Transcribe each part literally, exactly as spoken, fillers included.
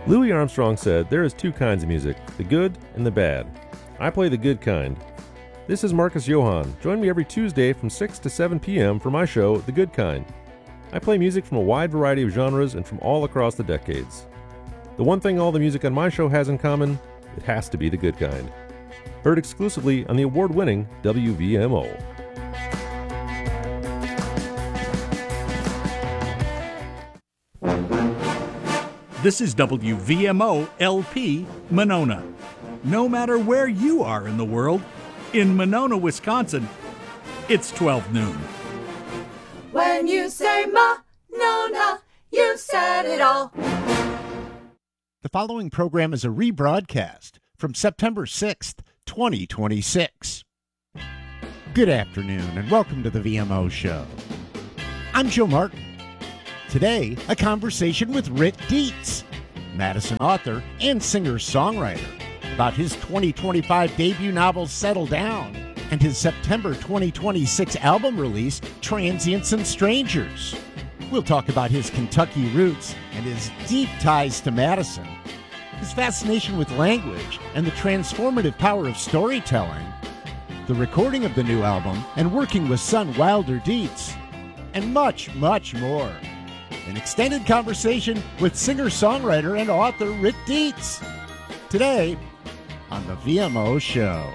Louis Armstrong said there is two kinds of music, the good and the bad. I play the good kind. This is Marcus Johann. Join me every Tuesday from six to seven p.m. for my show, The Good Kind. I play music from a wide variety of genres and from all across the decades. The one thing all the music on my show has in common, it has to be the good kind. Heard exclusively on the award-winning W V M O. This is W V M O L P Monona. No matter where you are in the world, in Monona, Wisconsin, it's twelve noon. When you say Monona, you said it all. The following program is a rebroadcast from September sixth, twenty twenty-six. Good afternoon and welcome to the V M O Show. I'm Joe Martin. Today, a conversation with Rit Dietz, Madison author and singer-songwriter, about his twenty twenty-five debut novel Settle Down and his September twenty twenty-six album release Transients and Strangers. We'll talk about his Kentucky roots and his deep ties to Madison, his fascination with language and the transformative power of storytelling, the recording of the new album and working with son Wilder Dietz, and much, much more. An extended conversation with singer-songwriter and author Rit Dietz. Today on the V M O Show.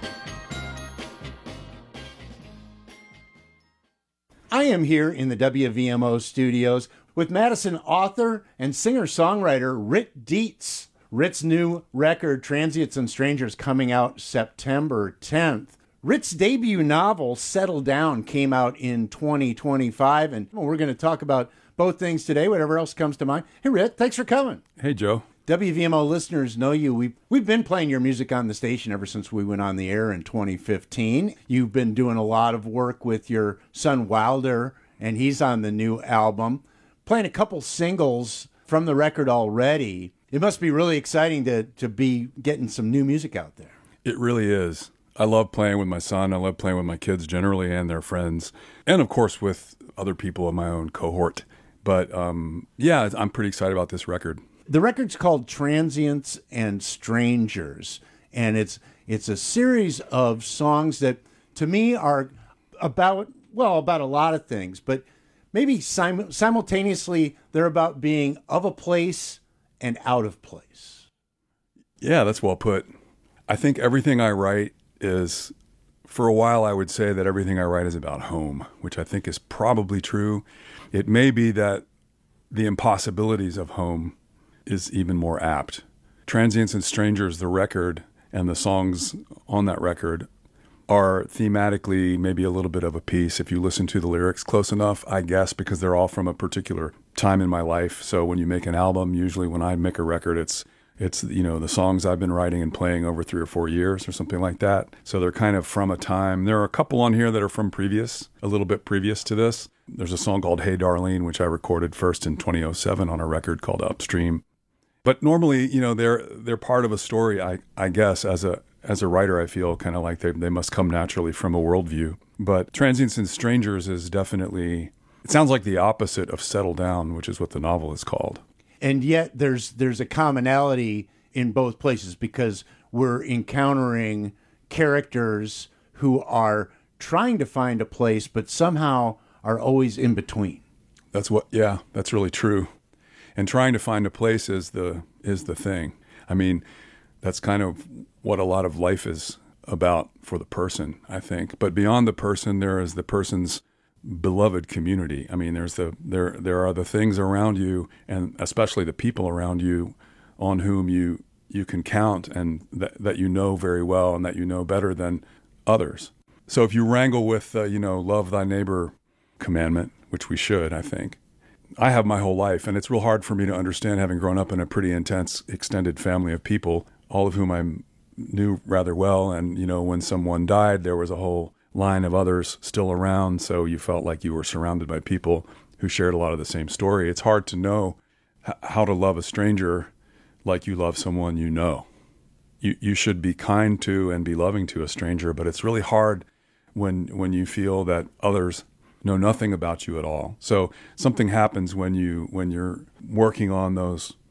I am here in the W V M O studios with Madison author and singer-songwriter Rit Dietz. Rit's new record, Transients and Strangers, coming out September tenth. Rit's debut novel, Settle Down, came out in twenty twenty-five, and we're going to talk about both things today, whatever else comes to mind. Hey, Rit, thanks for coming. Hey, Joe. W V M O listeners know you. We've, we've been playing your music on the station ever since we went on the air in twenty fifteen. You've been doing a lot of work with your son Wilder, and he's on the new album. Playing a couple singles from the record already. It must be really exciting to, to be getting some new music out there. It really is. I love playing with my son. I love playing with my kids generally and their friends. And, of course, with other people in my own cohort. But, um, yeah, I'm pretty excited about this record. The record's called Transients and Strangers, and it's it's a series of songs that, to me, are about, well, about a lot of things, but maybe sim- simultaneously they're about being of a place and out of place. Yeah, that's well put. I think everything I write is, for a while I would say that everything I write is about home, which I think is probably true. It may be that the impossibilities of home is even more apt. Transients and Strangers, the record, and the songs on that record are thematically maybe a little bit of a piece if you listen to the lyrics close enough, I guess, because they're all from a particular time in my life. So when you make an album, usually when I make a record, it's it's you know the songs I've been writing and playing over three or four years or something like that. So they're kind of from a time. There are a couple on here that are from previous, a little bit previous to this. There's a song called Hey Darlene, which I recorded first in twenty oh seven on a record called Upstream. But normally, you know, they're they're part of a story, I, I guess, as a as a writer, I feel kind of like they, they must come naturally from a worldview. But Transients and Strangers is definitely, it sounds like the opposite of Settle Down, which is what the novel is called. And yet there's there's a commonality in both places because we're encountering characters who are trying to find a place, but somehow are always in between. That's what, yeah, that's really true. And trying to find a place is the is the thing. I mean, that's kind of what a lot of life is about for the person, I think. But beyond the person, there is the person's beloved community. I mean, there's the there there are the things around you, and especially the people around you, on whom you you can count and that that you know very well and that you know better than others. So if you wrangle with uh, you know, love thy neighbor commandment, which we should, I think. I have my whole life, and it's real hard for me to understand, having grown up in a pretty intense, extended family of people, all of whom I knew rather well. And, you know, when someone died, there was a whole line of others still around, so you felt like you were surrounded by people who shared a lot of the same story. It's hard to know h- how to love a stranger like you love someone you know. You you should be kind to and be loving to a stranger, but it's really hard when when you feel that others know nothing about you at all. So something happens when you when you're working on those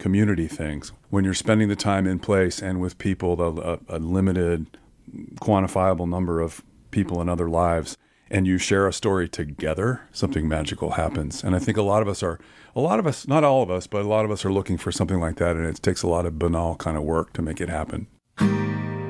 community things. When you're spending the time in place and with people, a, a limited, quantifiable number of people in other lives, and you share a story together, something magical happens. And I think a lot of us are, a lot of us, not all of us, but a lot of us are looking for something like that, and it takes a lot of banal kind of work to make it happen.